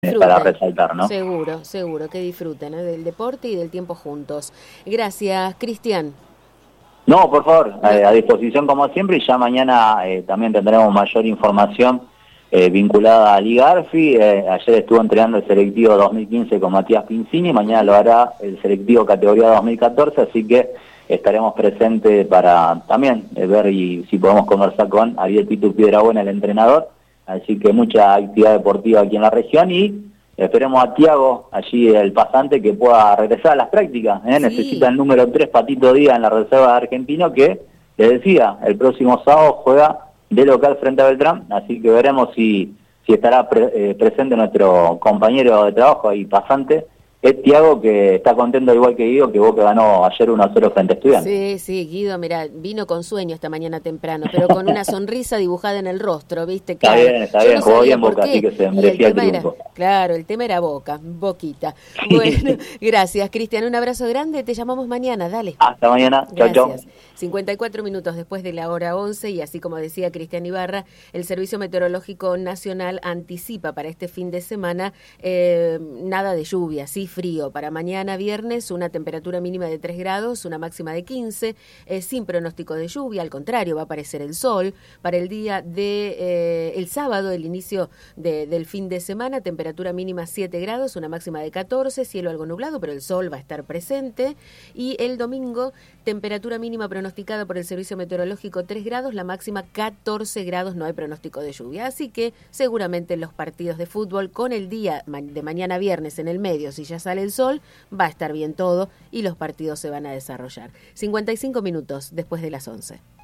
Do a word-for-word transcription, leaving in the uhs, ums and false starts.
eh, para resaltar, ¿no? Seguro, seguro, que disfruten, ¿eh? Del deporte y del tiempo juntos. Gracias, Cristian. No, por favor, No. eh, a disposición como siempre, y ya mañana eh, también tendremos mayor información eh, vinculada a Liga Arfi. Eh, ayer estuvo entrenando el selectivo dos mil quince con Matías Pincini, mañana lo hará el selectivo categoría dos mil catorce, así que estaremos presentes para también eh, ver y si podemos conversar con Ariel Pitu Piedrabuena, el entrenador. Así que mucha actividad deportiva aquí en la región y esperemos a Tiago, allí el pasante, que pueda regresar a las prácticas. ¿eh? Sí. Necesita el número tres, Patito Díaz, en la reserva de Argentino, que, les decía, el próximo sábado juega de local frente a Beltrán, así que veremos si, si estará pre, eh, presente nuestro compañero de trabajo y pasante, es Tiago, que está contento igual que Guido, que Boca ganó ayer uno a cero frente a Estudiantes. Sí, sí, Guido, mira, vino con sueño esta mañana temprano, pero con una sonrisa dibujada en el rostro, ¿viste? Claro. Está bien, está Yo bien, no jugó bien por Boca, qué. así que se Y el merecía el tema era, triunfo. claro, el tema era Boca, Boquita. Bueno, gracias, Cristian, un abrazo grande, te llamamos mañana, dale. Hasta mañana, chau, chau. Gracias. cincuenta y cuatro minutos después de la hora once, y así como decía Cristian Ibarra, el Servicio Meteorológico Nacional anticipa para este fin de semana eh, nada de lluvia, sí frío. Para mañana viernes una temperatura mínima de tres grados, una máxima de quince, eh, sin pronóstico de lluvia, al contrario, va a aparecer el sol. Para el día de eh, el sábado, el inicio de, del fin de semana, temperatura mínima siete grados, una máxima de catorce, cielo algo nublado, pero el sol va a estar presente. Y el domingo, temperatura mínima pronosticada por el Servicio Meteorológico tres grados, la máxima catorce grados, no hay pronóstico de lluvia. Así que seguramente los partidos de fútbol con el día de mañana viernes en el medio, si ya sale el sol, va a estar bien todo y los partidos se van a desarrollar. cincuenta y cinco minutos después de las once.